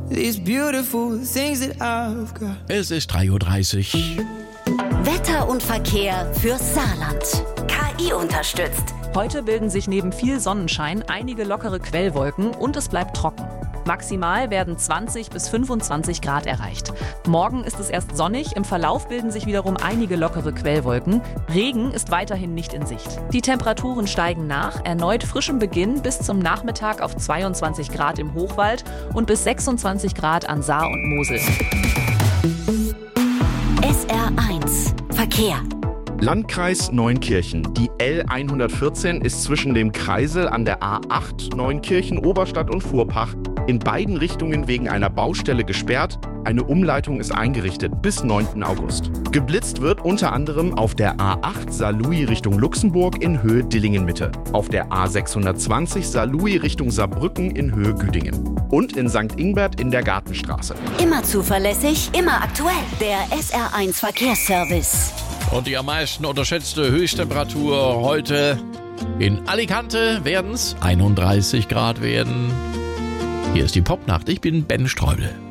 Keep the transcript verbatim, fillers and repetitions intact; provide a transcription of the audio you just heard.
these beautiful things that I've got. Es ist drei Uhr dreißig. Wetter und Verkehr fürs Saarland. K I unterstützt. Heute bilden sich neben viel Sonnenschein einige lockere Quellwolken und es bleibt trocken. Maximal werden zwanzig bis fünfundzwanzig Grad erreicht. Morgen ist es erst sonnig, im Verlauf bilden sich wiederum einige lockere Quellwolken. Regen ist weiterhin nicht in Sicht. Die Temperaturen steigen nach, erneut frischem Beginn bis zum Nachmittag auf zweiundzwanzig Grad im Hochwald und bis sechsundzwanzig Grad an Saar und Mosel. S R eins Verkehr. Landkreis Neunkirchen. Die L hundertvierzehn ist zwischen dem Kreisel an der A acht Neunkirchen, Oberstadt und Fuhrpach in beiden Richtungen wegen einer Baustelle gesperrt. Eine Umleitung ist eingerichtet bis neunten August. Geblitzt wird unter anderem auf der A acht Saarlouis Richtung Luxemburg in Höhe Dillingen-Mitte, auf der A sechshundertzwanzig Saarlouis Richtung Saarbrücken in Höhe Güdingen und in Sankt Ingbert in der Gartenstraße. Immer zuverlässig, immer aktuell. Der S R eins Verkehrsservice. Und die am meisten unterschätzte Höchsttemperatur heute in Alicante werden es einunddreißig Grad werden. Hier ist die Popnacht. Ich bin Ben Streubel.